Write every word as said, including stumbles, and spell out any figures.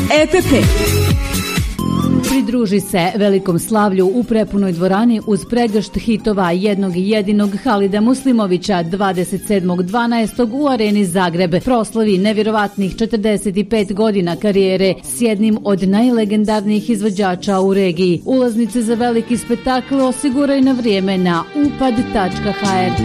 E P P. Pridruži se velikom slavlju u prepunoj dvorani uz pregršt hitova jednog i jedinog Halida Muslimovića dvadeset sedmog dvanaestog u Areni Zagreb. Proslavi nevjerovatnih četrdeset pet godina karijere s jednim od najlegendarnijih izvođača u regiji. Ulaznice za veliki spektakl osiguraj na vrijeme na upad tačka h r.